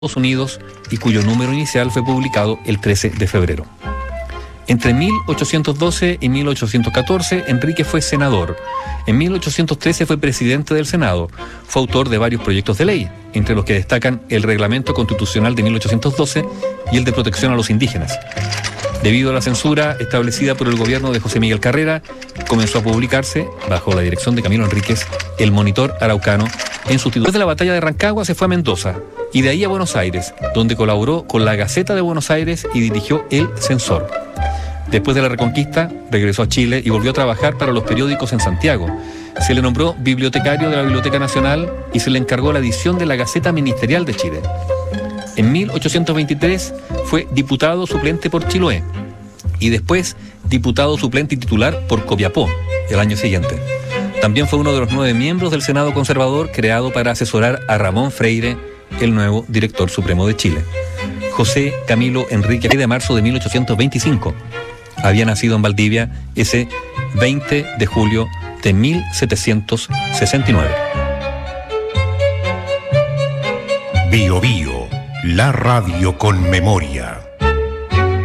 Estados Unidos y cuyo número inicial fue publicado el 13 de febrero. Entre 1812 y 1814, Enrique fue senador. En 1813 fue presidente del Senado. Fue autor de varios proyectos de ley, entre los que destacan el Reglamento Constitucional de 1812 y el de protección a los indígenas. Debido a la censura establecida por el gobierno de José Miguel Carrera, comenzó a publicarse, bajo la dirección de Camilo Enríquez, El Monitor Araucano, en sustitución. Después de la batalla de Rancagua se fue a Mendoza y de ahí a Buenos Aires, donde colaboró con la Gaceta de Buenos Aires y dirigió El Censor. Después de la Reconquista, regresó a Chile y volvió a trabajar para los periódicos en Santiago. Se le nombró bibliotecario de la Biblioteca Nacional y se le encargó la edición de la Gaceta Ministerial de Chile. En 1823 fue diputado suplente por Chiloé y después diputado suplente y titular por Copiapó el año siguiente. También fue uno de los 9 miembros del Senado Conservador creado para asesorar a Ramón Freire, el nuevo director supremo de Chile. José Camilo Enrique, de marzo de 1825. Había nacido en Valdivia ese 20 de julio de 1769. Bio Bio, la radio con memoria.